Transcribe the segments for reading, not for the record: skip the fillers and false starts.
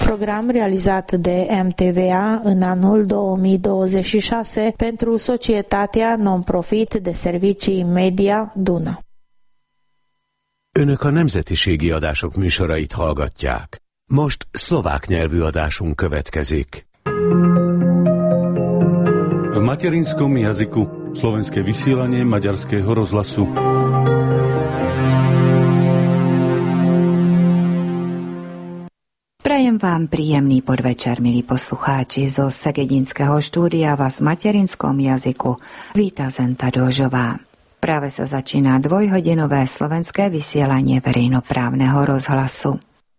program realizat de MTVA în anul 2026 pentru societatea non-profit de servicii media Duna. Önök a nemzetiségi adások műsorait hallgatják. Most szlovák nyelvű adásunk következik. V materinskom jazyku slovenské vysielanie Maďarského rozhlasu. Prajem vám príjemný podvečer, milí poslucháči. Zo Segedinského štúdia vás v materinskom jazyku víta Zenta Dožová. Práve sa začína dvojhodinové slovenské vysielanie verejnoprávneho rozhlasu.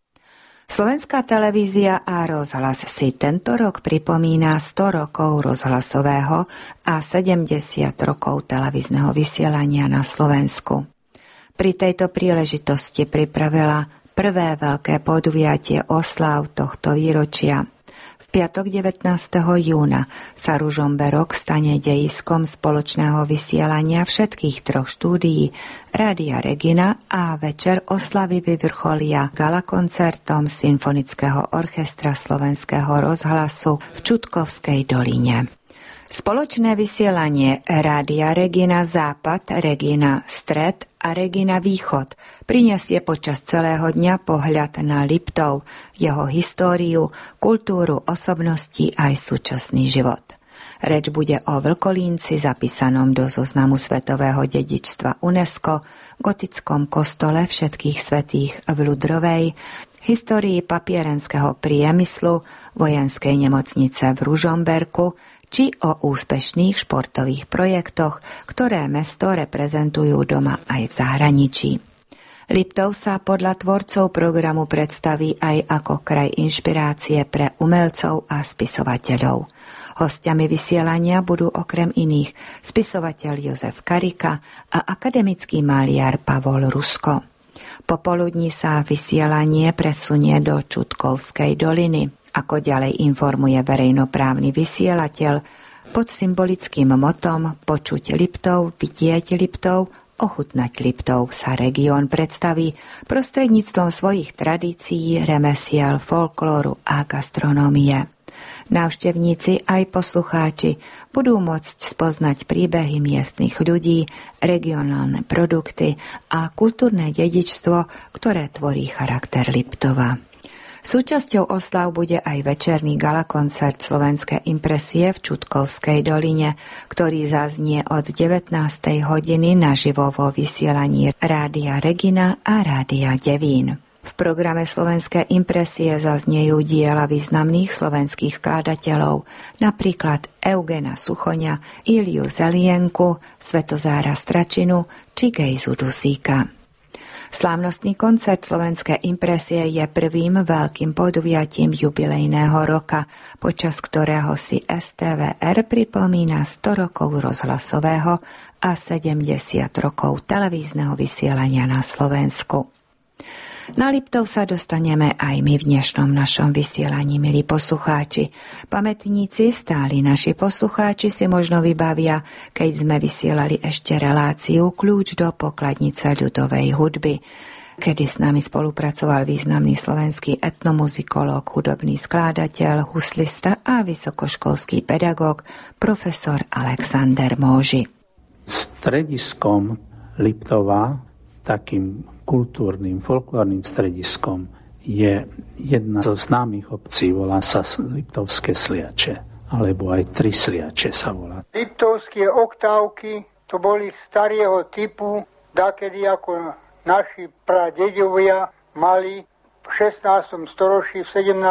Slovenská televízia a rozhlas si tento rok pripomína 100 rokov rozhlasového a 70 rokov televízneho vysielania na Slovensku. Pri tejto príležitosti pripravila prvé veľké podujatie oslav tohto výročia. V piatok 19. júna sa Ružomberok stane dejiskom spoločného vysielania všetkých troch štúdií Rádia Regina a večer oslavy vyvrcholia galakoncertom Symfonického orchestra Slovenského rozhlasu v Čutkovskej doline. Spoločné vysielanie Rádia Regina Západ, Regina Stred a Regina Východ prinesie počas celého dňa pohľad na Liptov, jeho históriu, kultúru, osobnosti aj súčasný život. Reč bude o Vlkolínci zapísanom do zoznamu svetového dedičstva UNESCO, gotickom kostole všetkých svätých v Ľudrovej, histórii papierenského priemyslu, vojenskej nemocnice v Ružomberku, či o úspešných športových projektoch, ktoré mesto reprezentujú doma aj v zahraničí. Liptov sa podľa tvorcov programu predstaví aj ako kraj inšpirácie pre umelcov a spisovateľov. Hostiami vysielania budú okrem iných spisovateľ Jozef Karika a akademický maliar Pavol Rusko. Popoludní sa vysielanie presunie do Čutkovskej doliny. Ako ďalej informuje verejnoprávny vysielateľ, pod symbolickým motom Počuť Liptov, vidieť Liptov, ochutnať Liptov sa región predstaví prostredníctvom svojich tradícií, remesiel, folklóru a gastronómie. Návštevníci aj poslucháči budú môcť spoznať príbehy miestnych ľudí, regionálne produkty a kultúrne dedičstvo, ktoré tvorí charakter Liptova. Súčasťou oslav bude aj večerný galakoncert Slovenské impresie v Čutkovskej doline, ktorý zaznie od 19. hodiny naživo vo vysielaní Rádia Regina a Rádia Devín. V programe Slovenské impresie zaznejú diela významných slovenských skladateľov, napríklad Eugena Suchoňa, Iliu Zelienku, Svetozára Stračinu či Gejzu Dusíka. Slávnostný koncert Slovenské impresie je prvým veľkým podujatím jubilejného roka, počas ktorého si STVR pripomína 100 rokov rozhlasového a 70 rokov televízneho vysielania na Slovensku. Na Liptov sa dostaneme aj my v dnešnom našom vysielaní, milí poslucháči. Pamätníci, stáli naši poslucháči si možno vybavia, keď sme vysielali ešte reláciu Kľúč do pokladnice ľudovej hudby, kedy s nami spolupracoval významný slovenský etnomuzikológ, hudobný skladateľ, huslista a vysokoškolský pedagóg profesor Alexander Móži. Strediskom Liptova, takým kultúrnym, folklórnym strediskom, je jedna zo známych obcí, volá sa Liptovské Sliače, alebo aj Tri Sliače sa volá. Liptovské oktávky to boli starého typu, dakedy ako naši pradedovia mali v 16. storočí, v 17.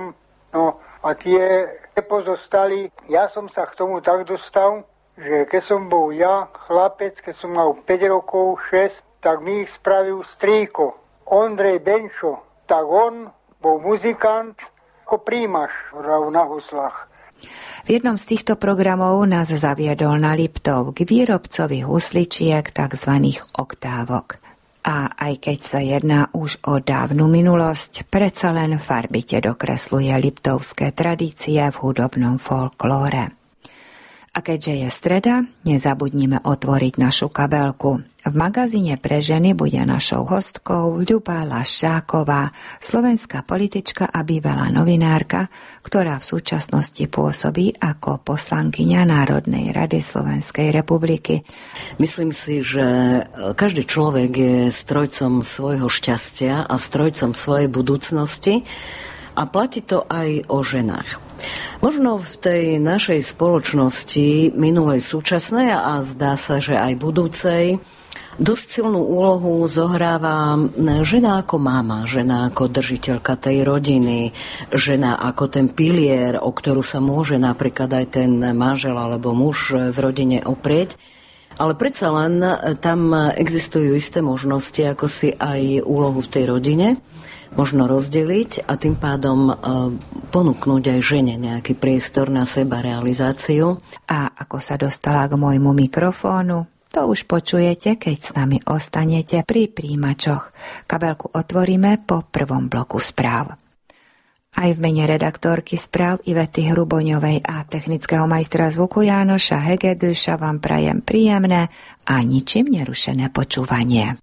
No a tie nepozostali. Ja som sa k tomu tak dostal, že keď som bol ja, chlapec, keď som mal 5 rokov, 6, tak mi ich spravil strýko. Ondrej Benčo, tak on bol muzikant ako príjimaš na huslách. V jednom z týchto programov nás zaviedol na Liptov k výrobcovi husličiek, tzv. Oktávok. A aj keď sa jedná už o dávnu minulosť, predsa len farbite dokresluje liptovské tradície v hudobnom folklóre. A keďže je streda, nezabudnime otvoriť našu kabelku. V magazíne pre ženy bude našou hostkou Ľuba Laščáková, slovenská politička a bývalá novinárka, ktorá v súčasnosti pôsobí ako poslankyňa Národnej rady Slovenskej republiky. Myslím si, že každý človek je strojcom svojho šťastia a strojcom svojej budúcnosti. A platí to aj o ženách. Možno v tej našej spoločnosti, minulej, súčasnej a zdá sa, že aj budúcej, dosť silnú úlohu zohráva žena ako mama, žena ako držiteľka tej rodiny, žena ako ten pilier, o ktorú sa môže napríklad aj ten manžel alebo muž v rodine oprieť. Ale predsa len tam existujú isté možnosti, ako si aj úlohu v tej rodine možno rozdeliť a tým pádom ponúknuť aj žene nejaký priestor na seba realizáciu. A ako sa dostala k môjmu mikrofónu, to už počujete, keď s nami ostanete pri príjimačoch. Kabelku otvoríme po prvom bloku správ. Aj v mene redaktorky správ Ivety Hruboňovej a technického majstra zvuku Jánoša Hegeduša vám prajem príjemné a ničím nerušené počúvanie.